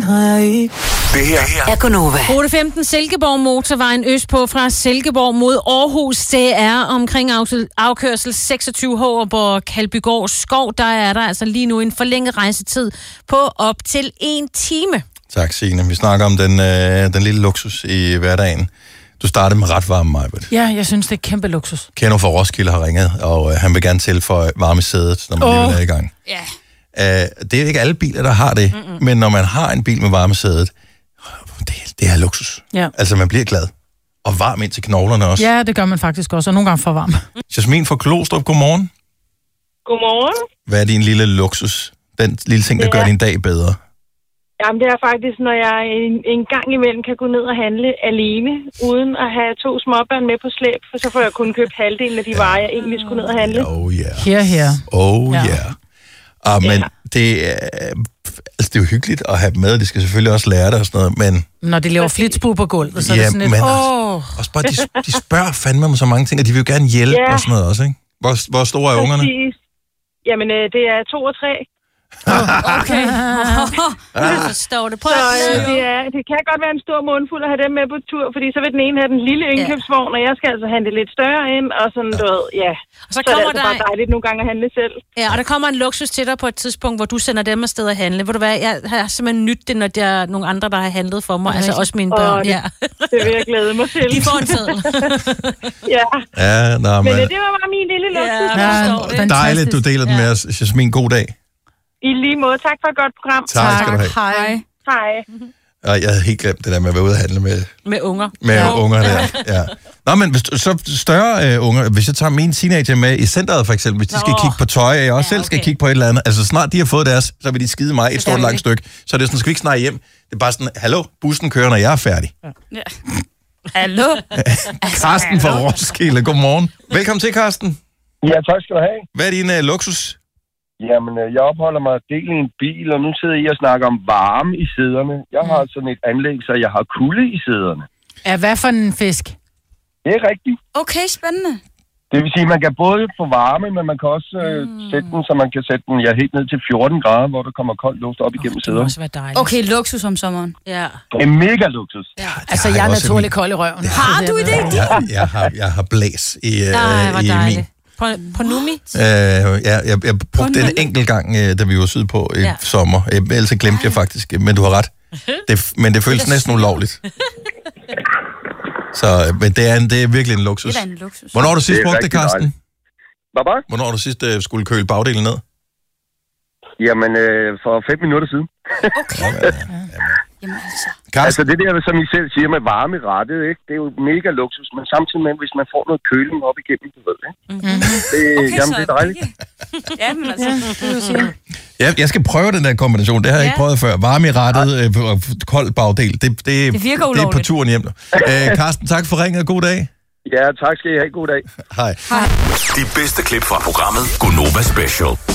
Det her er Gunova. Rute 15 Silkeborg motorvejen østpå fra Silkeborg mod Aarhus. Det er omkring afkørsel 26H på Kalbygård Skov. Der er der altså lige nu en forlænget rejsetid på op til 1 time. Tak, Signe. Vi snakker om den lille luksus i hverdagen. Du startede med ret varme, Majbert. Ja, jeg synes, det er kæmpe luksus. Keno fra Roskilde har ringet, og han vil gerne tilføje varmesædet, når man lige er i gang. Ja. Det er ikke alle biler, der har det, men når man har en bil med varmesædet, det er luksus. Ja. Altså, man bliver glad. Og varm ind til knoglerne også. Ja, det gør man faktisk også, og nogle gange for varm. Jasmin fra Klostrup, godmorgen. Godmorgen. Hvad er din lille luksus? Den lille ting, der gør din dag bedre? Jamen, det er faktisk, når jeg en gang imellem kan gå ned og handle alene, uden at have 2 småbørn med på slæb, for så får jeg kun købt halvdelen af de varer, jeg egentlig skulle ned og handle. Oh yeah. Her. Oh yeah. Men det er jo hyggeligt at have dem med, og de skal selvfølgelig også lære det og sådan noget, men... Når de laver flitsbue på gulvet, så er det sådan et... Også bare, de spørger fandme om så mange ting, og de vil jo gerne hjælpe og sådan noget også, ikke? Hvor store er ungerne? Jamen, det er 2 og 3. Okay. Jeg forstår det. Så det kan godt være en stor mundfuld at have dem med på tur, fordi så vil den ene have den lille indkøbsvogn, og jeg skal altså handle lidt større ind, og sådan, du ved, Og så er det altså bare dejligt nogle gange at handle selv. Ja, og der kommer en luksus til dig på et tidspunkt, hvor du sender dem afsted at handle. Ved du hvad, jeg har simpelthen nydt det, når der er nogle andre, der har handlet for mig, altså også mine børn. Det vil jeg glæde mig til. De får en seddel. Men det var bare min lille luksus. Ja, dejligt, du deler den med os. Jasmin, god dag. I lige måde. Tak for et godt program. Tak skal du have. Hej. Og jeg havde helt glemt det der med at være ude og handle med unger. Unger der, ja. Nå, men så større unger, hvis jeg tager mine teenager med i centret for eksempel, hvis de skal kigge på tøj, og jeg også selv skal kigge på et eller andet, altså snart de har fået deres, så vil de skide mig et stort langt stykke. Så det er sådan, skal vi ikke snart hjem? Det er bare sådan, hallo, bussen kører, når jeg er færdig. Ja. Hallo? Karsten fra Roskilde, godmorgen. Velkommen til, Karsten. Ja, tak skal du have. Hvad er din luksus? Jamen, jeg opholder mig del i en bil, og nu sidder I og snakker om varme i sæderne. Jeg har sådan et anlæg, så jeg har kulde i sæderne. Ja, hvad for en fisk? Det er rigtigt. Okay, spændende. Det vil sige, at man kan både få varme, men man kan også sætte den, så man kan sætte den helt ned til 14 grader, hvor der kommer koldt luft op igennem sæderne. Det må også være dejligt. Okay, luksus om sommeren. Ja. Det er mega luksus. Ja. Altså, jeg er naturligt kold i røven. Har du det? Jeg har blæs i min. På Numi? Jeg brugte den enkelt gang, da vi var sydpå i sommer. Ellers glemte jeg faktisk, men du har ret. Men det føles næsten ulovligt. Så, men det er virkelig en luksus. Det er en luksus. Hvornår har du sidst brugt det, Karsten? Hvad? Hvornår har du sidst skulle køle bagdelen ned? Jamen, for 5 minutter siden. Okay. Jamen altså. Altså det der, som I selv siger med varme i rettet, ikke? Det er jo mega luksus, men samtidig med, hvis man får noget køling op igennem, du ved, ikke? Jamen, det er dejligt. Jamen altså. Ja, jeg skal prøve den der kombination. Det har jeg ikke prøvet før. Varme i rettet, kold bagdel. Det virker ulovligt. Det er på turen hjem. Karsten, tak for ringet. God dag. Ja, tak skal I have. God dag. Hej. De bedste klip fra programmet Gunova Special.